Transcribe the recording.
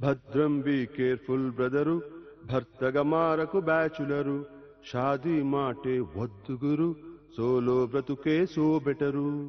భద్రం be careful brother, భర్తగా మారకు bachelor, Shaadi మాటే వద్దు గురు, సోలో బ్రతుకే సో బెటరు.